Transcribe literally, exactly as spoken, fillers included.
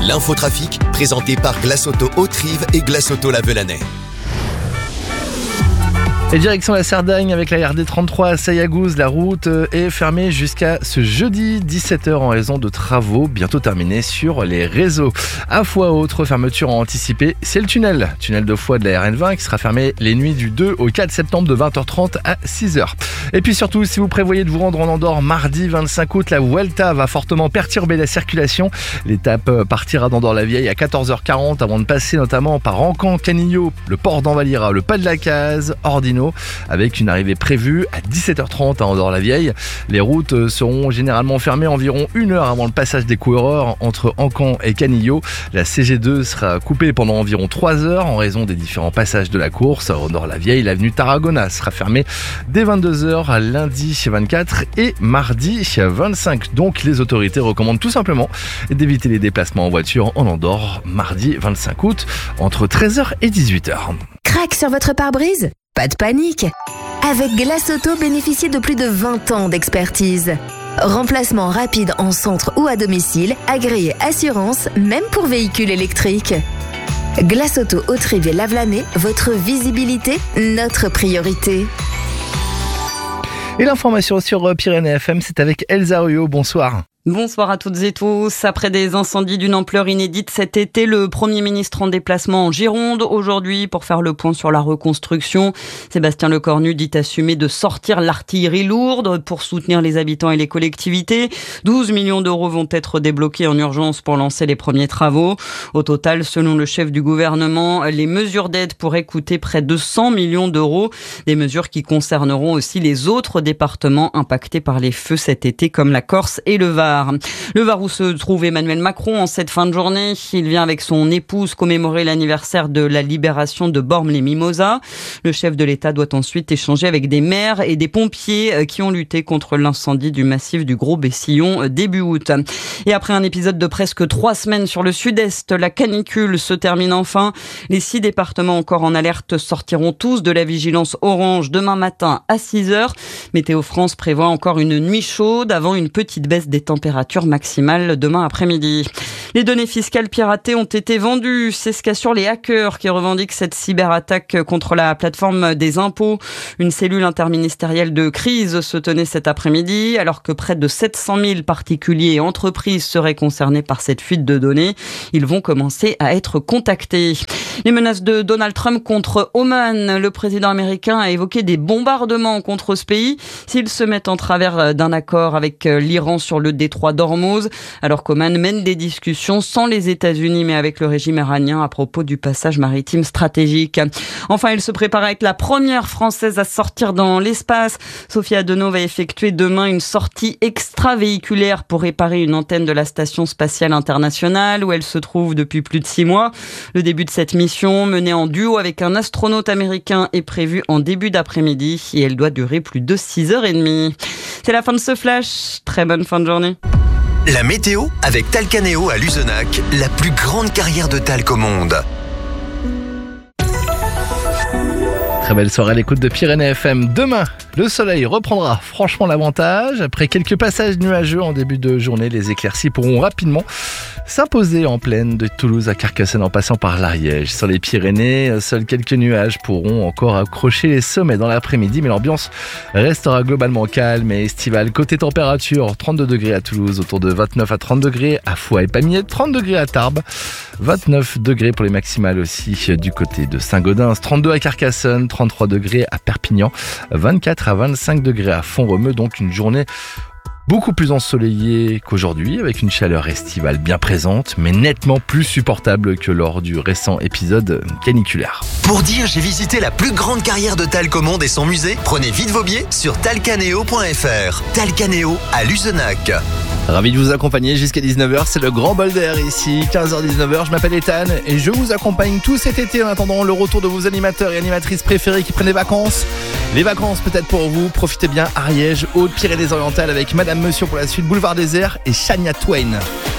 l'infotrafic, présenté par Glace Auto Haute-Rive et Glace Auto La Velanais. Et direction la Cerdagne avec la R D trente-trois à Sayagouz. La route est fermée jusqu'à ce jeudi dix-sept heures en raison de travaux bientôt terminés sur les réseaux. À Foix, autre fermeture anticipée, c'est le tunnel. Tunnel de Foix de la R N vingt qui sera fermé les nuits du deux au quatre septembre de vingt heures trente à six heures. Et puis surtout, si vous prévoyez de vous rendre en Andorre mardi vingt-cinq août, la Vuelta va fortement perturber la circulation. L'étape partira d'Andorre-la-Vieille à quatorze heures quarante avant de passer notamment par Ancan, Canillo, le port d'Envalira, le pas de la Case, Ordino, avec une arrivée prévue à dix-sept heures trente à Andorre-la-Vieille. Les routes seront généralement fermées environ une heure avant le passage des coureurs entre Ancan et Canillo. La C G deux sera coupée pendant environ trois heures en raison des différents passages de la course. À Andorre-la-Vieille, l'avenue Tarragona sera fermée dès vingt-deux heures lundi vingt-quatre et mardi vingt-cinq. Donc les autorités recommandent tout simplement d'éviter les déplacements en voiture en Andorre mardi vingt-cinq août entre treize heures et dix-huit heures. Crac sur votre pare-brise ? Pas de panique. Avec Glace Auto, bénéficiez de plus de vingt ans d'expertise. Remplacement rapide en centre ou à domicile, agréé assurance, même pour véhicules électriques. Glace Auto Haute-Rive et La Velanais, votre visibilité, notre priorité. Et l'information sur Pyrénées F M, c'est avec Elsa Ruot. Bonsoir. Bonsoir à toutes et tous. Après des incendies d'une ampleur inédite cet été, le Premier ministre en déplacement en Gironde aujourd'hui pour faire le point sur la reconstruction. Sébastien Lecornu dit assumer de sortir l'artillerie lourde pour soutenir les habitants et les collectivités. douze millions d'euros vont être débloqués en urgence pour lancer les premiers travaux. Au total, selon le chef du gouvernement, les mesures d'aide pourraient coûter près de cent millions d'euros. Des mesures qui concerneront aussi les autres départements impactés par les feux cet été comme la Corse et le Var. Le Var où se trouve Emmanuel Macron en cette fin de journée. Il vient avec son épouse commémorer l'anniversaire de la libération de Bormes-les-Mimosas. Le chef de l'État doit ensuite échanger avec des maires et des pompiers qui ont lutté contre l'incendie du massif du Gros Bessillon début août. Et après un épisode de presque trois semaines sur le sud-est, la canicule se termine enfin. Les six départements encore en alerte sortiront tous de la vigilance orange demain matin à six heures. Météo France prévoit encore une nuit chaude avant une petite baisse des températures maximale demain après-midi. Les données fiscales piratées ont été vendues. C'est ce qu'assurent les hackers qui revendiquent cette cyberattaque contre la plateforme des impôts. Une cellule interministérielle de crise se tenait cet après-midi alors que près de sept cent mille particuliers et entreprises seraient concernés par cette fuite de données. Ils vont commencer à être contactés. Les menaces de Donald Trump contre Oman. Le président américain a évoqué des bombardements contre ce pays s'il se met en travers d'un accord avec l'Iran sur le détroit d'Ormuz, alors qu'Oman mène des discussions sans les États-Unis mais avec le régime iranien à propos du passage maritime stratégique. Enfin, il se prépare à être la première Française à sortir dans l'espace. Sophie Adenau va effectuer demain une sortie extravéhiculaire pour réparer une antenne de la Station spatiale internationale où elle se trouve depuis plus de six mois. Le début de cette mission, menée en duo avec un astronaute américain, est prévu en début d'après-midi et elle doit durer plus de six heures trente. C'est la fin de ce flash. Très bonne fin de journée. La météo avec Talcanéo à Luzenac, la plus grande carrière de talc au monde. Très belle soirée à l'écoute de Pyrénées F M. Demain, le soleil reprendra franchement l'avantage. Après quelques passages nuageux en début de journée, les éclaircies pourront rapidement s'imposer en plaine de Toulouse à Carcassonne en passant par l'Ariège. Sur les Pyrénées, seuls quelques nuages pourront encore accrocher les sommets dans l'après-midi, mais l'ambiance restera globalement calme et estivale. Côté température, trente-deux degrés à Toulouse, autour de vingt-neuf à trente degrés à Foix et Pamiers, trente degrés à Tarbes, vingt-neuf degrés pour les maximales aussi du côté de Saint-Gaudens, trente-deux à Carcassonne, trente-trois degrés à Perpignan, vingt-quatre à vingt-cinq degrés à Font-Romeu, donc une journée beaucoup plus ensoleillée qu'aujourd'hui, avec une chaleur estivale bien présente, mais nettement plus supportable que lors du récent épisode caniculaire. Pour dire j'ai visité la plus grande carrière de talc au monde et son musée, prenez vite vos billets sur talcanéo point f r. Talcanéo à Luzenac. Ravi de vous accompagner jusqu'à dix-neuf heures, c'est le grand bol d'air ici, quinze heures dix-neuf heures, je m'appelle Ethan et je vous accompagne tout cet été en attendant le retour de vos animateurs et animatrices préférés qui prennent des vacances. Les vacances peut-être pour vous, profitez bien Ariège, Haute-Pyrénées-Orientales avec Madame Monsieur pour la suite, Boulevard Désert et Shania Twain.